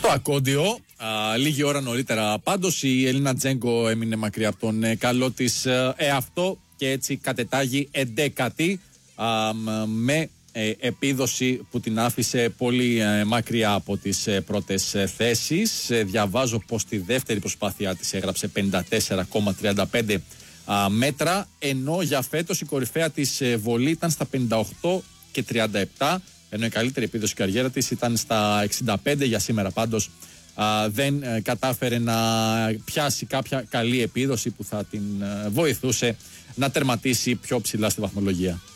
Στο Ακόντιο, λίγη ώρα νωρίτερα πάντως, η Ελίνα Τζέγκο έμεινε μακριά από τον καλό της εαυτό και έτσι κατετάγει 11η με επίδοση που την άφησε πολύ μακριά από τις πρώτες θέσεις. Διαβάζω πως στη δεύτερη προσπάθειά της έγραψε 54,35 μέτρα, ενώ για φέτος η κορυφαία της βολή ήταν στα 58,37, ενώ η καλύτερη επίδοση καριέρα της ήταν στα 65. Για σήμερα πάντως δεν κατάφερε να πιάσει κάποια καλή επίδοση που θα την βοηθούσε να τερματίσει πιο ψηλά στη βαθμολογία.